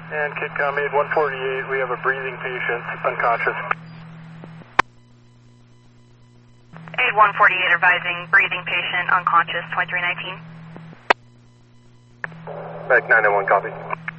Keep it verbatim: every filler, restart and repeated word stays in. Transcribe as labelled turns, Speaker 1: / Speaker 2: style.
Speaker 1: And KidCom eight one forty-eight, we have a breathing patient, unconscious.
Speaker 2: eight one forty-eight advising breathing patient, unconscious, twenty-three nineteen.
Speaker 1: Back nine nine one, copy.